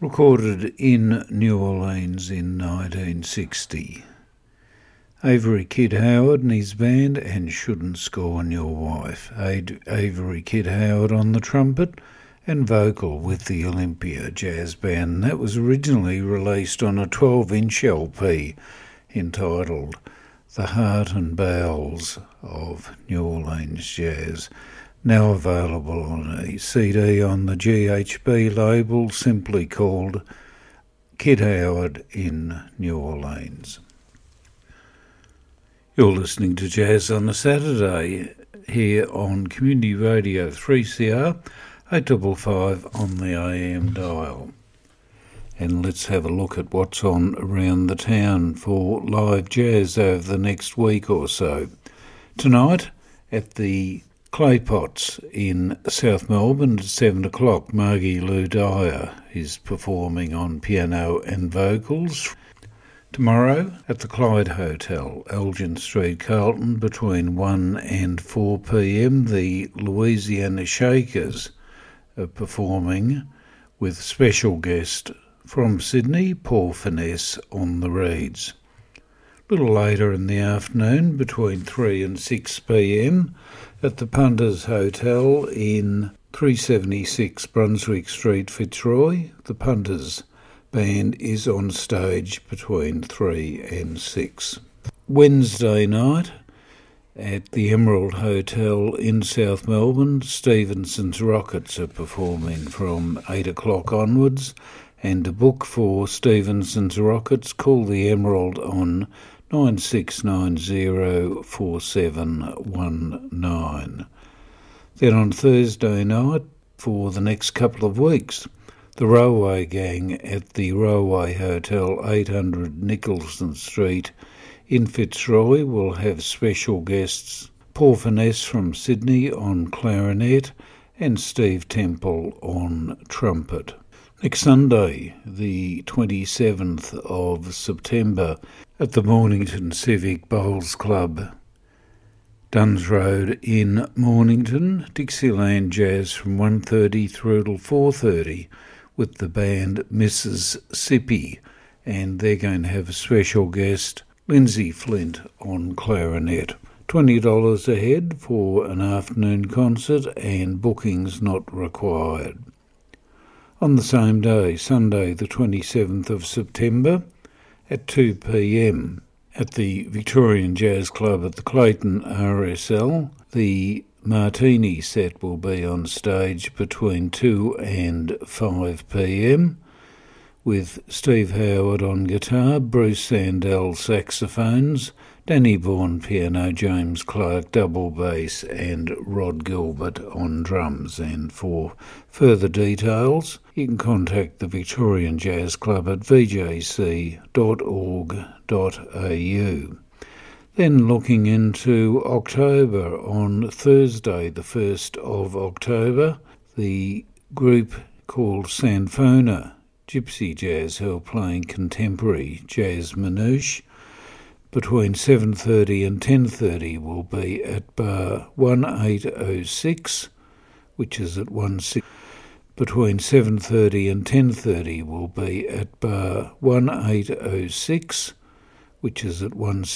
Recorded in New Orleans in 1960. Avery Kid Howard and his band, and Shouldn't Scorn Your Wife. Avery Kid Howard on the trumpet and vocal with the Olympia Jazz Band. That was originally released on a 12-inch LP entitled The Heart and Bowels of New Orleans Jazz, now available on a CD on the GHB label simply called Kid Howard in New Orleans. You're listening to Jazz on a Saturday here on Community Radio 3CR 855 on the AM dial. And let's have a look at what's on around the town for live jazz over the next week or so. Tonight at the Claypots in South Melbourne at 7 o'clock, Margie Lou Dyer is performing on piano and vocals. Tomorrow at the Clyde Hotel, Elgin Street, Carlton, between 1 and 4 p.m, the Louisiana Shakers are performing with special guest from Sydney, Paul Finesse, on the reeds. A little later in the afternoon, between 3 and 6 p.m, at the Punters Hotel in 376 Brunswick Street, Fitzroy, the Punters Band is on stage between 3 and 6. Wednesday night at the Emerald Hotel in South Melbourne, Stevenson's Rockets are performing from 8 o'clock onwards, and to book for Stevenson's Rockets, call the Emerald on 96904719. Then on Thursday night, for the next couple of weeks, the Railway Gang at the Railway Hotel 800 Nicholson Street in Fitzroy will have special guests Paul Finesse from Sydney on clarinet and Steve Temple on trumpet. Next Sunday, the 27th of September, at the Mornington Civic Bowls Club, Duns Road in Mornington, Dixieland Jazz from 1:30 through till 4:30 with the band Mississippi, and they're going to have a special guest, Lindsay Flint, on clarinet. $20 a head for an afternoon concert, and bookings not required. On the same day, Sunday the 27th of September, at 2 p.m, at the Victorian Jazz Club at the Clayton RSL, the Martini set will be on stage between 2 and 5 p.m, with Steve Howard on guitar, Bruce Sandell saxophones, Danny Bourne piano, James Clark double bass, and Rod Gilbert on drums. And for further details, you can contact the Victorian Jazz Club at vjc.org.au. Then looking into October, on Thursday the 1st of October, the group called Sanfona Gypsy Jazz, who are playing contemporary jazz manouche, between 7:30 and 10:30 will be at bar 1806, which is at 16. Between 7:30 and 10:30 will be at bar 1806, which is at 16.